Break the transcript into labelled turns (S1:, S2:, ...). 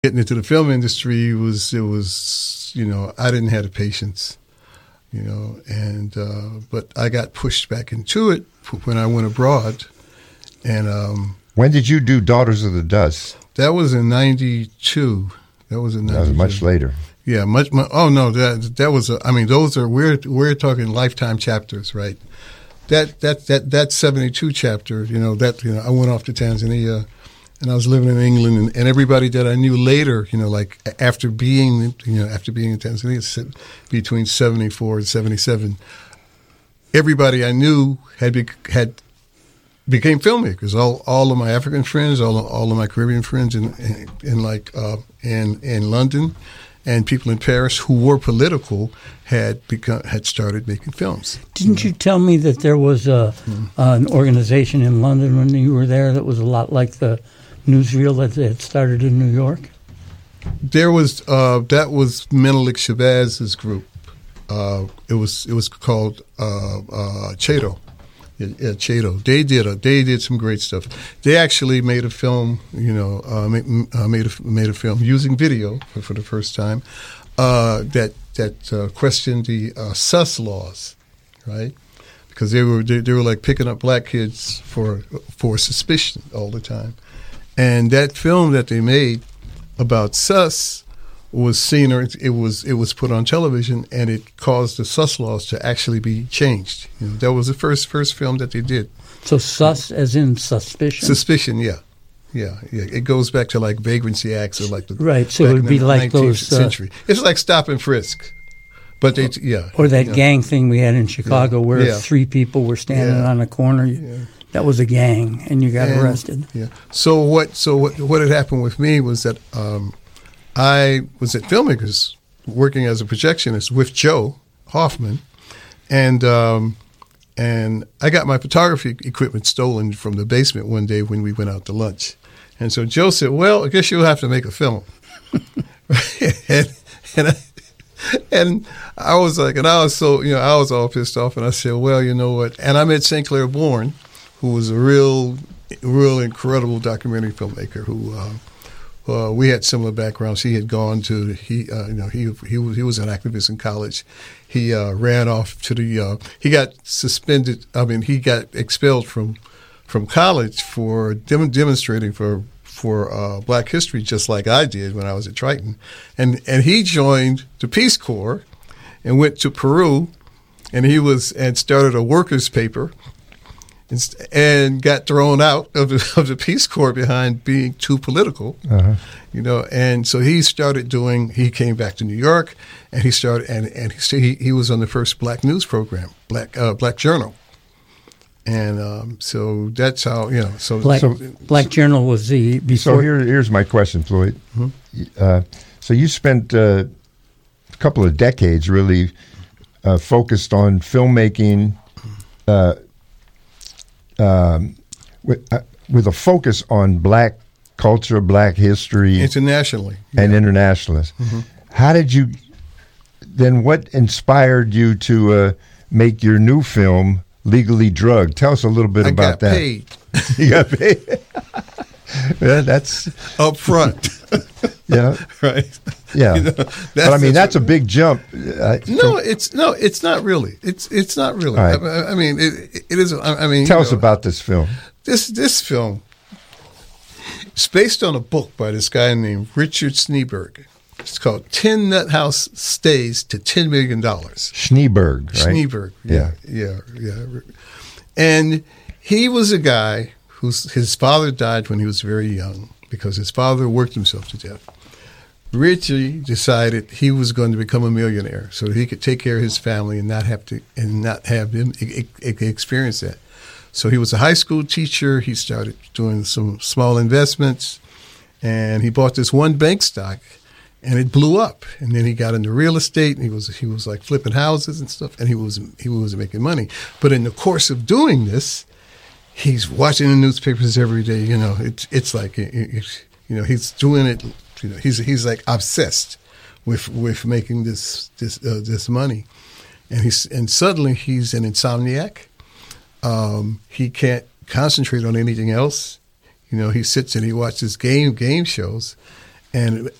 S1: Getting into the film industry was I didn't have the patience, and but I got pushed back into it when I went abroad. And
S2: when did you do Daughters of the Dust?
S1: That was in '92. That was
S2: much later.
S1: Yeah, much. Oh no, that was. Those are we're talking lifetime chapters, right? That 72 chapter. I went off to Tanzania, and I was living in England, and everybody that I knew later, like after being in Tanzania between 74 and 77, everybody I knew had became filmmakers. All of my African friends, all of my Caribbean friends in London, and people in Paris who were political had started making films.
S3: Didn't you tell me that there was an organization in London when you were there that was a lot like the newsreel that had started in New York?
S1: There was that was Menelik Shabazz's group. It was called Chato. Yeah, Chato. They did some great stuff. They actually made a film, made a film using video for the first time that questioned the sus laws, right? Because they were like picking up black kids for suspicion all the time, and that film that they made about sus was seen, or it was put on television, and it caused the sus laws to actually be changed. That was the first film that they did.
S3: So sus as in suspicion?
S1: Suspicion, yeah. It goes back to like vagrancy acts or like the
S3: right. So it would be like 19th those
S1: century. It's like stop and frisk, but
S3: or that gang thing we had in Chicago where 3 people were standing on a corner. That was a gang, and you got arrested.
S1: Yeah. So what had happened with me was that. I was at Filmmakers working as a projectionist with Joe Hoffman, and I got my photography equipment stolen from the basement one day when we went out to lunch. And so Joe said, "Well, I guess you'll have to make a film." and I was like, and I was so, I was all pissed off, and I said, "Well, you know what?" And I met St. Clair Bourne, who was a real incredible documentary filmmaker who. We had similar backgrounds. He had gone to he was an activist in college. He ran off to the he got suspended. He got expelled from college for demonstrating for Black history, just like I did when I was at Triton. And he joined the Peace Corps and went to Peru, and started a workers' paper. And got thrown out of the Peace Corps behind being too political, and so he came back to New York, and he started, and he was on the first Black news program, Black Journal, and so that's how
S3: Black Journal was the before.
S2: So here's my question, Floyd. Mm-hmm. So you spent a couple of decades really focused on filmmaking. With a focus on Black culture, Black history,
S1: internationally,
S2: and internationalists. Mm-hmm. How did you? Then, what inspired you to make your new film, Legally Drugged? Tell us a little bit about that.
S1: Paid.
S2: You got paid. Yeah, that's
S1: up front.
S2: Yeah.
S1: Right.
S2: Yeah. But that's a big jump.
S1: It's not really. It's not really.
S2: Right.
S1: It is.
S2: Tell us about this film.
S1: This film is based on a book by this guy named Richard Schneeberg. It's called 10 Nut House Stays to $10 Million.
S2: Schneeberg, right?
S1: Schneeberg. Yeah. And he was a guy his father died when he was very young because his father worked himself to death. Richie decided he was going to become a millionaire so that he could take care of his family and not have them experience that. So he was a high school teacher. He started doing some small investments, and he bought this one bank stock, and it blew up. And then he got into real estate, and he was like flipping houses and stuff, and he was making money. But in the course of doing this, he's watching the newspapers every day. It's like he's doing it. He's like obsessed with making this money, and suddenly he's an insomniac. He can't concentrate on anything else. He sits and he watches game shows, And